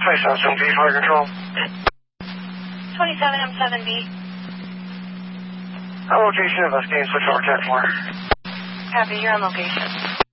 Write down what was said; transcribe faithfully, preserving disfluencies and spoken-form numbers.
twenty-seven M seven B, fire control. twenty-seven M seven B. On location, investigating switch over ten four. Copy, you're on location.